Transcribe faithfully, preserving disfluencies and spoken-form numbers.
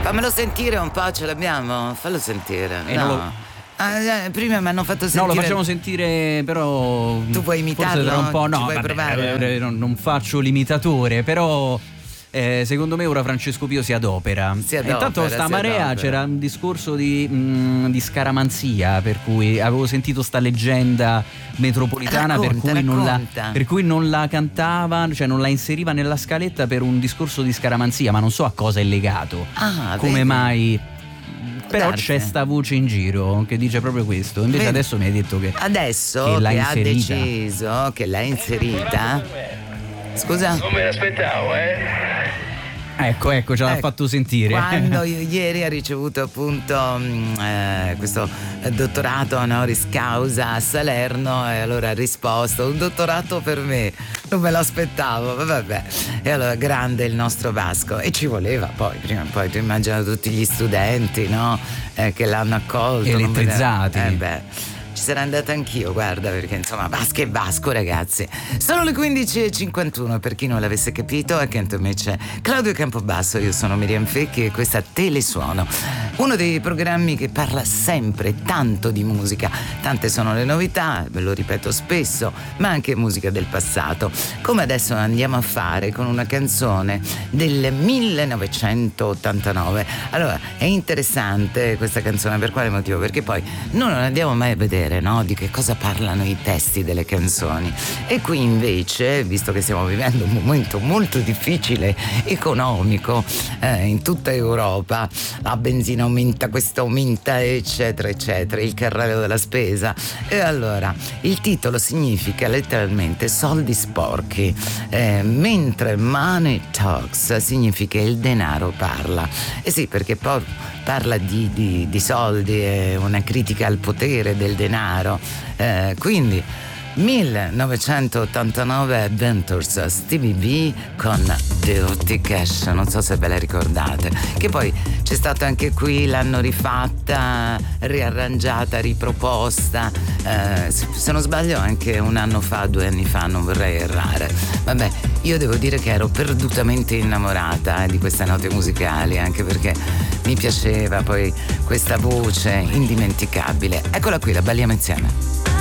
Fammelo sentire un po', ce l'abbiamo? Fallo sentire. E no. non lo... Ah, prima mi hanno fatto sentire. No, lo facciamo sentire, però. Tu puoi imitarlo? Forse tra un po'. No, Ci puoi vabbè, provare? eh, non, non faccio l'imitatore, però. Eh, secondo me ora Francesco Pio si adopera. Si adopera, Intanto sta si marea adopera. c'era un discorso di, mh, di scaramanzia, per cui avevo sentito sta leggenda metropolitana Racconta, per, cui non la, racconta. per cui non la cantava, cioè non la inseriva nella scaletta per un discorso di scaramanzia, ma non so a cosa è legato. Ah, come vedi? mai. Però darsi. c'è sta voce in giro che dice proprio questo. Invece Vedi? adesso mi hai detto che Adesso che che, l'ha ha inserita. deciso che l'ha inserita. Scusa? Non me l'aspettavo, eh? Ecco, ecco, ce l'ha Ecco, fatto sentire. Quando io- ieri ha ricevuto appunto mh, eh, questo eh, dottorato honoris causa a Salerno, e allora ha risposto: un dottorato per me, non me l'aspettavo, vabbè. E allora grande il nostro Vasco, e ci voleva poi, prima o poi tu immagina tutti gli studenti, no? Eh, che l'hanno accolto, non Elettrizzati. vedeva- Eh beh. Ci sarei andata anch'io, guarda, perché insomma Vasco e Vasco, ragazzi. Sono le quindici e cinquantuno, per chi non l'avesse capito. Accanto a me c'è Claudio Campobasso, io sono Miriam Fecchi e questa è Telesuono, uno dei programmi che parla sempre tanto di musica. Tante sono le novità, ve lo ripeto spesso, ma anche musica del passato, come adesso andiamo a fare con una canzone del millenovecentottantanove. Allora, è interessante questa canzone, per quale motivo? Perché poi noi non andiamo mai a vedere, no, di che cosa parlano i testi delle canzoni, e qui invece, visto che stiamo vivendo un momento molto difficile economico eh, in tutta Europa, la benzina aumenta, questa aumenta, eccetera eccetera, il carrello della spesa, e allora il titolo significa letteralmente soldi sporchi, eh, mentre money talks significa il denaro parla. E sì, perché poi parla di, di, di soldi, è una critica al potere del denaro, eh, quindi millenovecentottantanove Adventures, Stevie B con Dirty Cash, non so se ve la ricordate, che poi c'è stata anche qui, l'hanno rifatta, riarrangiata, riproposta, eh, se non sbaglio anche un anno fa, due anni fa, non vorrei errare. Vabbè, io devo dire che ero perdutamente innamorata eh, di queste note musicali, anche perché mi piaceva poi questa voce indimenticabile. Eccola qui, la balliamo insieme.